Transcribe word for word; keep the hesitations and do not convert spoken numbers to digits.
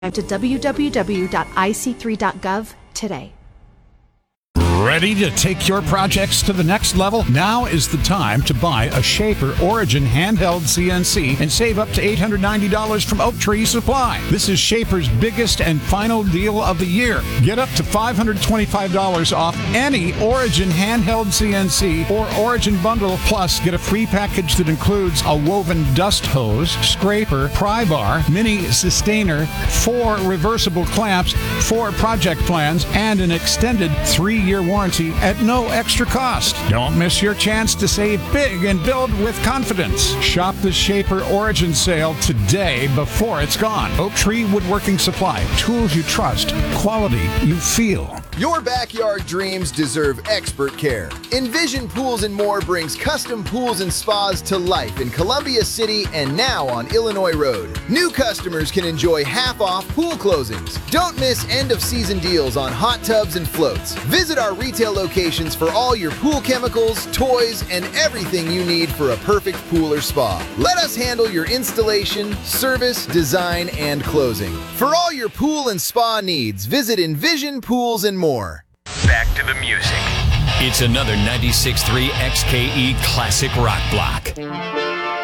to w w w dot i c three dot gov today. Ready to take your projects to the next level? Now is the time to buy a Shaper Origin handheld C N C and save up to eight hundred ninety dollars from Oak Tree Supply. This is Shaper's biggest and final deal of the year. Get up to five hundred twenty-five dollars off any Origin handheld C N C or Origin bundle, plus get a free package that includes a woven dust hose, scraper, pry bar, mini sustainer, four reversible clamps, four project plans, and an extended three-year warranty at no extra cost. Don't miss your chance to save big and build with confidence. Shop the Shaper Origin sale today before it's gone. Oak Tree Woodworking Supply. Tools you trust. Quality you feel. Your backyard dreams deserve expert care. Envision Pools and More brings custom pools and spas to life in Columbia City and now on Illinois Road. New customers can enjoy half-off pool closings. Don't miss end-of-season deals on hot tubs and floats. Visit our retail locations for all your pool chemicals, toys, and everything you need for a perfect pool or spa. Let us handle your installation, service, design, and closing. For all your pool and spa needs, visit Envision Pools and More. Back to the music. It's another ninety-six point three X K E Classic Rock Block.